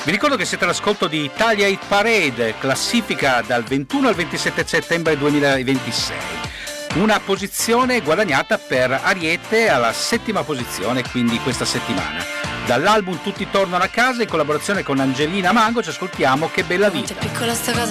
Vi ricordo che siete all'ascolto di Italia Hit Parade, classifica dal 21 al 27 settembre 2026. Una posizione guadagnata per Ariete alla 7ª posizione, quindi questa settimana. Dall'album Tutti tornano a casa, in collaborazione con Angelina Mango, ci ascoltiamo Che bella vita. Piccola sta cosa.